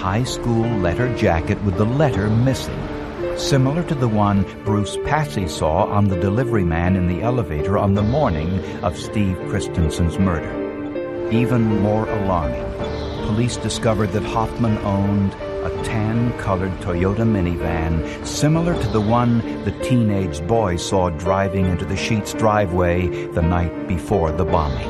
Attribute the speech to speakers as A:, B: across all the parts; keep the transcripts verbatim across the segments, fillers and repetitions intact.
A: high school letter jacket with the letter missing, similar to the one Bruce Passy saw on the delivery man in the elevator on the morning of Steve Christensen's murder. Even more alarming, police discovered that Hoffman owned a tan-colored Toyota minivan similar to the one the teenage boy saw driving into the Sheets driveway the night before the bombing.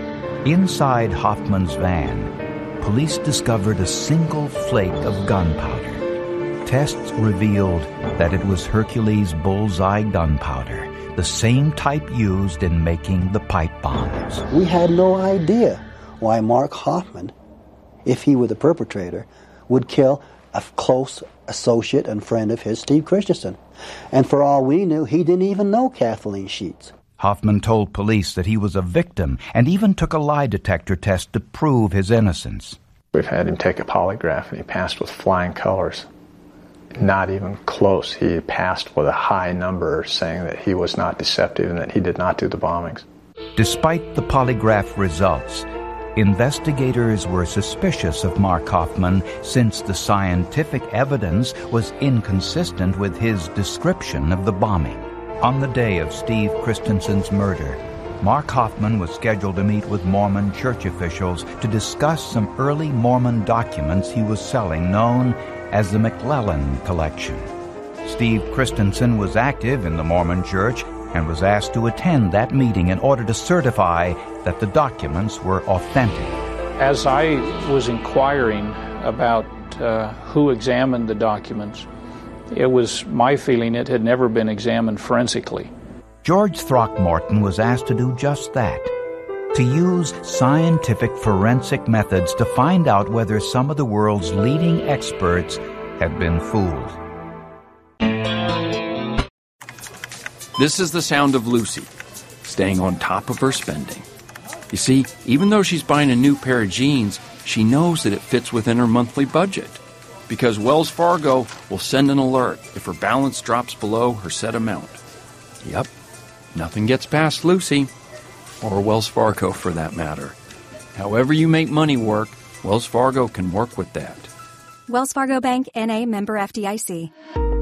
A: Inside Hoffman's van, police discovered a single flake of gunpowder. Tests revealed that it was Hercules Bullseye gunpowder, the same type used in making the pipe bombs.
B: We had no idea why Mark Hoffman, if he were the perpetrator, would kill a close associate and friend of his, Steve Christensen. And for all we knew, he didn't even know Kathleen Sheets.
A: Hoffman told police that he was a victim and even took a lie detector test to prove his innocence.
C: We've had him take a polygraph, and he passed with flying colors. Not even close. He passed with a high number, saying that he was not deceptive and that he did not do the bombings.
A: Despite the polygraph results, investigators were suspicious of Mark Hoffman since the scientific evidence was inconsistent with his description of the bombing. On the day of Steve Christensen's murder, Mark Hoffman was scheduled to meet with Mormon church officials to discuss some early Mormon documents he was selling known as the McClellan Collection. Steve Christensen was active in the Mormon church and was asked to attend that meeting in order to certify that the documents were authentic.
D: As I was inquiring about uh, who examined the documents, it was my feeling it had never been examined forensically.
A: George Throckmorton was asked to do just that, to use scientific forensic methods to find out whether some of the world's leading experts had been fooled.
E: This is the sound of Lucy, staying on top of her spending. You see, even though she's buying a new pair of jeans, she knows that it fits within her monthly budget, because Wells Fargo will send an alert if her balance drops below her set amount. Yep, nothing gets past Lucy, or Wells Fargo for that matter. However you make money work, Wells Fargo can work with that.
F: Wells Fargo Bank, N A, member F D I C.